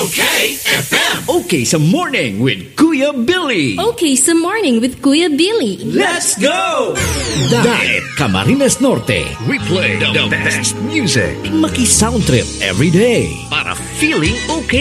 Okay FM. Okay sa morning with Kuya Billy. Okay sa morning with Kuya Billy. Let's go! Dahil Camarines Norte, we play the best music. Maki-sound trip every day para feeling okay.